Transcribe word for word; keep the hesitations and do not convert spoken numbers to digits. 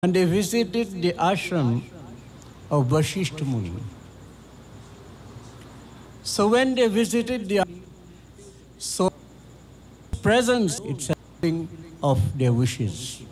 and they visited the ashram of Vashishta Muni. So when they visited the so presence itself of their wishes.